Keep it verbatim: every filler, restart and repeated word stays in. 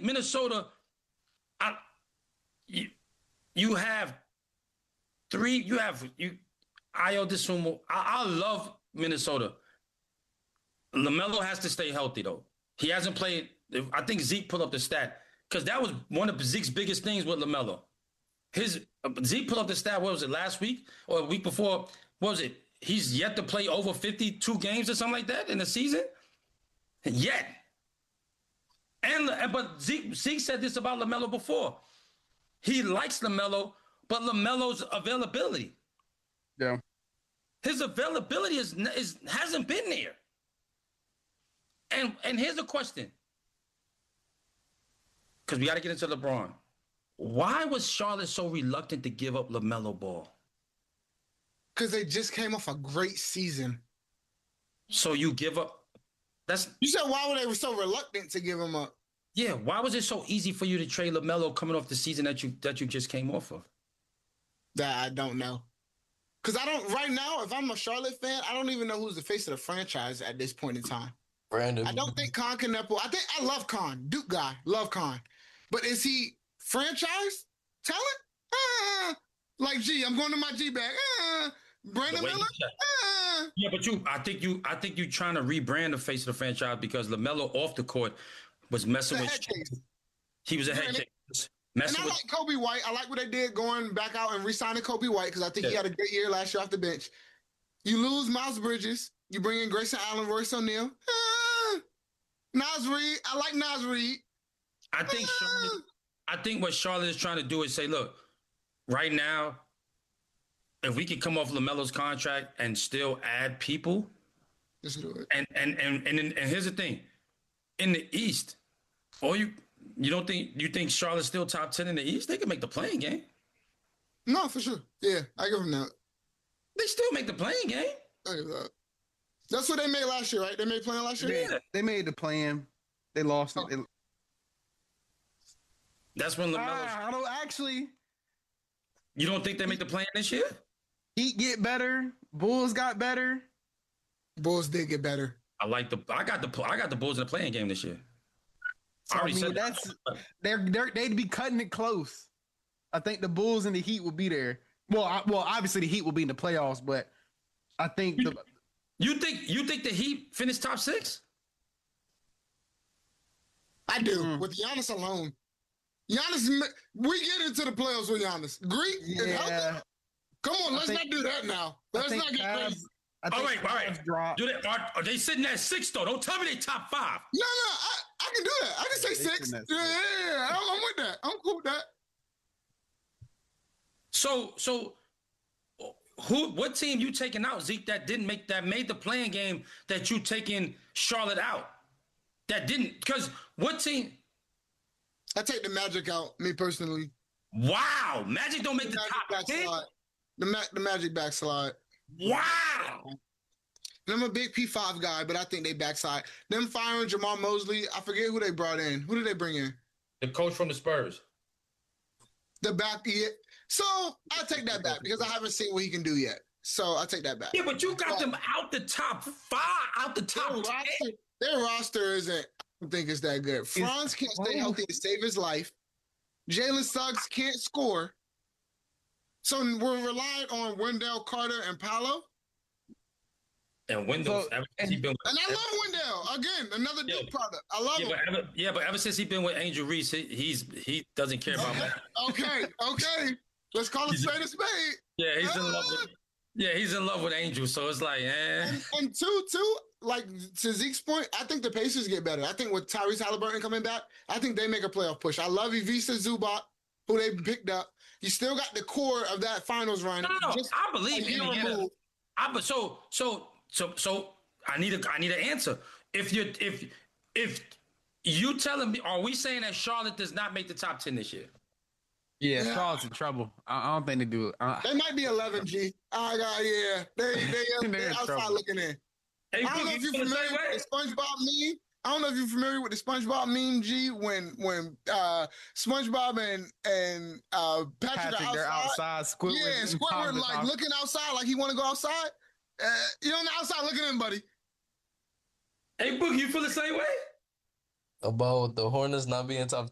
think Minnesota, I, you, you have three, you have, you, Ayo Dosunmu. I, I love Minnesota. LaMelo has to stay healthy, though. He hasn't played. I think Zeke put up the stat because that was one of Zeke's biggest things with LaMelo. His uh, Zeke put up the stat. What was it, last week or a week before? What was it? He's yet to play over fifty-two games or something like that in the season. Yet. And but Zeke, Zeke said this about LaMelo before. He likes LaMelo, but LaMelo's availability. Yeah. His availability is, is hasn't been there. And and here's the question. Because we got to get into LeBron. Why was Charlotte so reluctant to give up LaMelo Ball? Because they just came off a great season. So you give up. That's You said why were they so reluctant to give him up? yeah. Why was it so easy for you to trade LaMelo coming off the season that you that you just came off of? That I don't know. Because I don't, right now, if I'm a Charlotte fan, I don't even know who's the face of the franchise at this point in time. Brandon. I don't think Con Kneppel, I think, I love Con, Duke guy, love Con. But is he franchise talent? Uh, like, G, I'm going to my G bag. Uh, Brandon Miller? Uh, Yeah, but you, I think you, I think you trying to rebrand the face of the franchise because LaMelo off the court was messing with. He was a head case. And I like Kobe White. I like what they did going back out and re-signing Kobe White because I think yeah. he had a great year last year off the bench. You lose Miles Bridges. You bring in Grayson Allen, Royce O'Neal. Ah, Naz Reid. I like Naz Reid. I think ah. Charlotte, I think what Charlotte is trying to do is say, look, right now, if we could come off LaMelo's contract and still add people, let's do it. And and and and, and here's the thing, in the East, all you. You don't think you think Charlotte's still top ten in the East? They can make the playing game. No, for sure. Yeah, I give them that. They still make the playing game. I give that. That's what they made last year, right? They made playing last year. Yeah, they made the plan. They lost oh. it. They... That's when LaMelo. Ah, I don't actually. You don't think they make the playing this year? Heat get better. Bulls got better. Bulls did get better. I like the. I got the. I got the Bulls in the playing game this year. So, I, I mean, said that's that. they're, they're they'd be cutting it close. I think the Bulls and the Heat will be there. Well, I, well, obviously the Heat will be in the playoffs, but I think you, the you think you think the Heat finish top six? I do mm. with Giannis alone. Giannis, we get into the playoffs with Giannis. Greek, yeah. Come on, let's think, not do that now. Let's not get Cavs, crazy. All right, all right. Drop. Do they, are, are they sitting at six though? Don't tell me they top five. No, no, I, I can do that. I can say six. Yeah, yeah, yeah. I'm, I'm with that. I'm cool with that. So, so, who? What team you taking out, Zeke? That didn't make that made the playing game that you taking Charlotte out? That didn't because what team? I take the Magic out. Me personally. Wow, Magic don't make the, the top ten. The Ma- the Magic backslide. Wow. And I'm a big P five guy, but I think they backslide. Them firing Jamal Mosley, I forget who they brought in. Who did they bring in? The coach from the Spurs. The back, yeah. So I take that back because I haven't seen what he can do yet. So I take that back. Yeah, but you got but, them out the top five, out the top their ten. Roster, their roster isn't, I don't think it's that good. Franz can't stay healthy to save his life. Jalen Suggs can't score. So we're relying on Wendell Carter and Paolo. And Wendell, so, and, been with, and I love Wendell. Again, another yeah, Duke product. I love yeah, him. But ever, yeah, but ever since he's been with Angel Reese, he, he's he doesn't care about that. Okay, okay. Let's call it spade a spade. Yeah, he's uh, in love with. Yeah, he's in love with Angel. So it's like, eh. And, and two, two, like to Zeke's point, I think the Pacers get better. I think with Tyrese Halliburton coming back, I think they make a playoff push. I love Ivica Zubac, who they picked up. You still got the core of that finals run. No, no, Just I believe in Indiana. I but so so so so I need a I need an answer. If you if if you telling me, are we saying that Charlotte does not make the top ten this year? Yeah, yeah. Charlotte's in trouble. I, I don't think they do it. Uh, they might be eleven, G. I got yeah. They they they're outside trouble. Looking in. Hey, I don't know if you're familiar with the SpongeBob meme. I don't know if you're familiar with the SpongeBob meme, G, when when uh, SpongeBob and and uh, Patrick, Patrick are outside. outside. Squidward yeah, Squidward like out. looking outside like he want to go outside. Uh, you're on the outside looking in, buddy. Hey, Boogie, you feel the same way? About the Hornets not being top